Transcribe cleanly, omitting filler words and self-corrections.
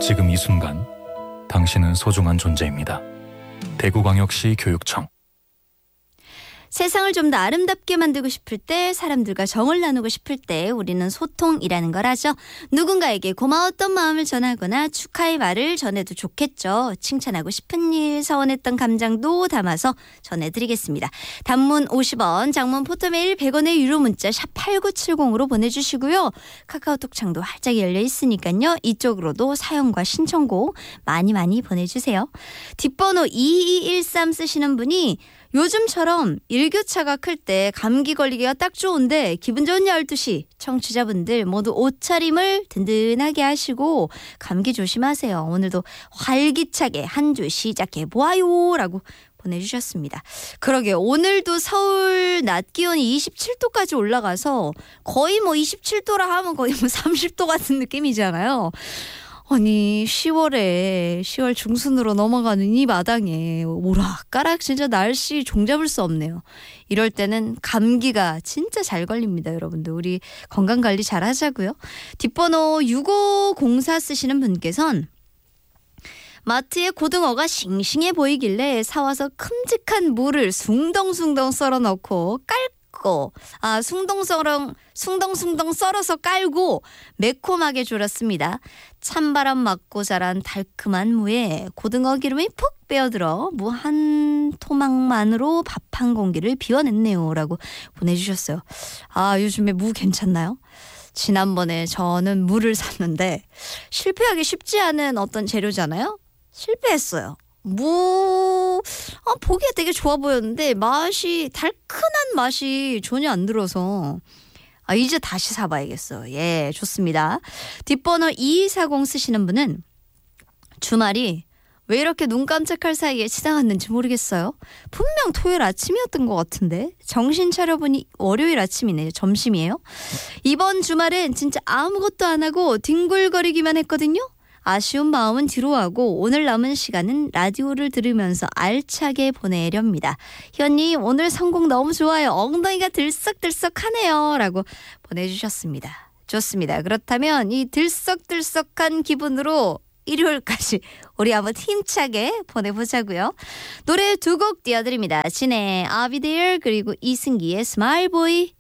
지금 이 순간 당신은 소중한 존재입니다. 대구광역시 교육청. 세상을 좀 더 아름답게 만들고 싶을 때, 사람들과 정을 나누고 싶을 때 우리는 소통이라는 걸 하죠. 누군가에게 고마웠던 마음을 전하거나 축하의 말을 전해도 좋겠죠. 칭찬하고 싶은 일, 서운했던 감정도 담아서 전해드리겠습니다. 단문 50원, 장문 포토메일 100원의 유료 문자 샵 8970으로 보내주시고요. 카카오톡 창도 활짝 열려 있으니까요. 이쪽으로도 사연과 신청곡 많이 보내주세요. 뒷번호 2213 쓰시는 분이 요즘처럼 일교차가 클 때 감기 걸리기가 딱 좋은데 기분 좋은 12시 청취자분들 모두 옷차림을 든든하게 하시고 감기 조심하세요. 오늘도 활기차게 한 주 시작해보아요 라고 보내주셨습니다. 그러게요. 오늘도 서울 낮 기온이 27도까지 올라가서 거의 27도라 하면 거의 30도 같은 느낌이잖아요. 아니 10월 중순으로 넘어가는 이 마당에 오락가락 진짜 날씨 종잡을 수 없네요. 이럴 때는 감기가 진짜 잘 걸립니다. 여러분들 우리 건강관리 잘 하자고요. 뒷번호 6504 쓰시는 분께선 마트에 고등어가 싱싱해 보이길래 사와서 큼직한 무를 숭덩숭덩 썰어 넣고 숭덩숭덩 썰어서 깔고 매콤하게 졸였습니다. 찬바람 맞고 자란 달큼한 무에 고등어 기름이 푹 빼어들어 무 한 토막만으로 밥 한 공기를 비워냈네요 라고 보내주셨어요. 아, 요즘에 무 괜찮나요? 지난번에 저는 무를 샀는데 실패하기 쉽지 않은 어떤 재료잖아요. 실패했어요. 보기에 되게 좋아 보였는데 달큰한 맛이 전혀 안 들어서 이제 다시 사봐야겠어요. 예, 좋습니다. 뒷번호 2240 쓰시는 분은 주말이 왜 이렇게 눈 깜짝할 사이에 지나갔는지 모르겠어요. 분명 토요일 아침이었던 것 같은데 정신 차려보니 월요일 아침이네요. 점심이에요. 이번 주말엔 진짜 아무것도 안 하고 뒹굴거리기만 했거든요. 아쉬운 마음은 뒤로 하고 오늘 남은 시간은 라디오를 들으면서 알차게 보내렵니다. 현님 오늘 선곡 너무 좋아요. 엉덩이가 들썩들썩하네요 라고 보내주셨습니다. 좋습니다. 그렇다면 이 들썩들썩한 기분으로 일요일까지 우리 한번 힘차게 보내보자고요. 노래 두 곡 띄워드립니다. 진의 I'll Be There 그리고 이승기의 스마일 보이.